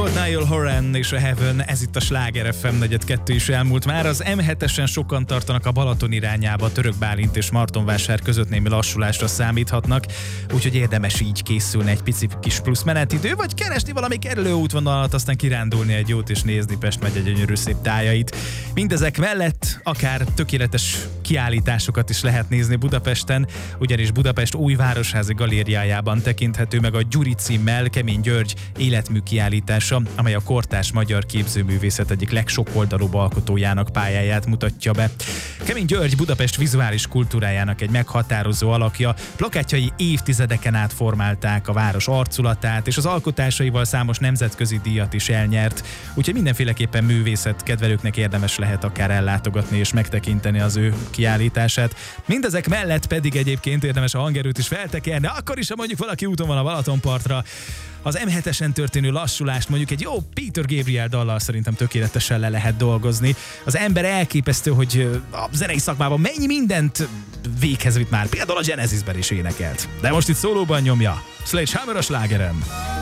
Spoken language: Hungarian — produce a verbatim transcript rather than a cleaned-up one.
volt Niall Horan és a Heaven, ez itt a Sláger ef em negyven kettő is elmúlt már. Az em hetesen sokan tartanak a Balaton irányába, Török Bálint és Martonvásár között némi lassulásra számíthatnak, úgyhogy érdemes így készülni egy pici kis plusz menetidő, vagy keresni valami kerülő útvonalat, aztán kirándulni egy jót és nézni Pest megye gyönyörű szép tájait. Mindezek mellett akár tökéletes kiállításokat is lehet nézni Budapesten, ugyanis Budapest új városházi galériájában tekinthető meg a Gyuri címmel Kemény György életmű kiállítása, amely a kortárs magyar képzőművészet egyik legsokoldalúbb alkotójának pályáját mutatja be. Kemény György Budapest vizuális kultúrájának egy meghatározó alakja, plakátjai évtizedeken át formálták a város arculatát, és az alkotásaival számos nemzetközi díjat is elnyert, úgyhogy mindenféleképpen művészet kedvelőknek érdemes lehet akár ellátogatni és megtekinteni az ő kiállítását. Mindezek mellett pedig egyébként érdemes a hangerőt is feltekerni, akkor is, ha mondjuk valaki úton van a Balatonpartra. Az em hetesen történő lassulást mondjuk egy jó Peter Gabriel dallal szerintem tökéletesen le lehet dolgozni. Az ember elképesztő, hogy a zenei szakmában mennyi mindent véghez vitt már. Például a Genesisben is énekelt. De most itt szólóban nyomja. Sledgehammer a Slágerem.